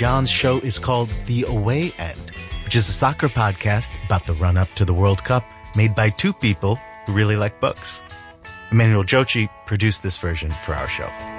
John's show is called The Away End, which is a soccer podcast about the run-up to the World Cup made by two people who really like books. Emmanuel Jochi produced this version for our show.